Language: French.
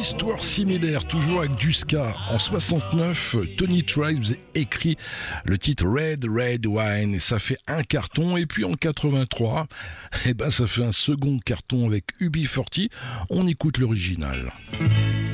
Histoire similaire, toujours avec du ska. En 69, Tony Tribes écrit le titre Red Red Wine et ça fait un carton. Et puis en 83, ça fait un second carton avec UB40. On écoute l'original.